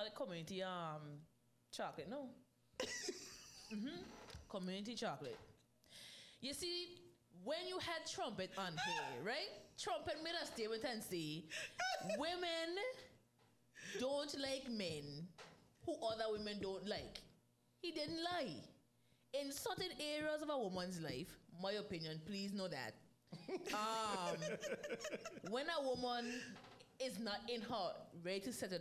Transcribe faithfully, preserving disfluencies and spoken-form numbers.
call it community um chocolate, no? mm-hmm. Community chocolate. You see, when you had Trumpet on here, right? Trumpet made a statement and say, women don't like men who other women don't like. He didn't lie. In certain areas of a woman's life, my opinion, please know that. Um, when a woman is not in her ready to settle